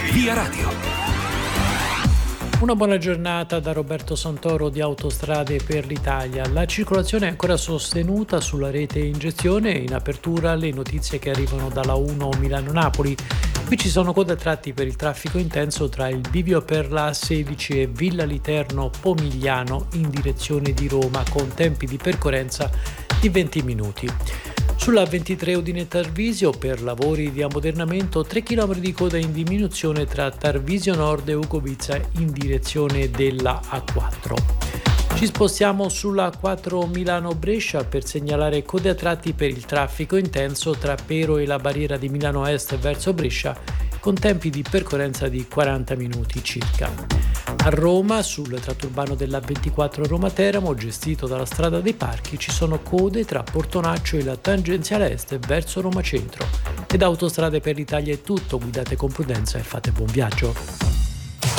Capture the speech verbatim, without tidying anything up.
Via Radio. Una buona giornata da Roberto Santoro di Autostrade per l'Italia. La circolazione è ancora sostenuta sulla rete in gestione. In apertura le notizie che arrivano dalla uno Milano-Napoli. Qui ci sono code a tratti per il traffico intenso tra il bivio per la A sedici e Villa Literno-Pomigliano in direzione di Roma, con tempi di percorrenza di venti minuti. Sulla ventitré Udine Tarvisio, per lavori di ammodernamento, tre chilometri di coda in diminuzione tra Tarvisio Nord e Ugovizza in direzione della A quattro. Ci spostiamo sulla A quattro Milano-Brescia per segnalare code a tratti per il traffico intenso tra Pero e la barriera di Milano Est verso Brescia, con tempi di percorrenza di quaranta minuti circa. A Roma, sul tratto urbano della ventiquattro Roma-Teramo, gestito dalla Strada dei Parchi, ci sono code tra Portonaccio e la tangenziale est verso Roma Centro. Ed Autostrade per l'Italia è tutto, guidate con prudenza e fate buon viaggio.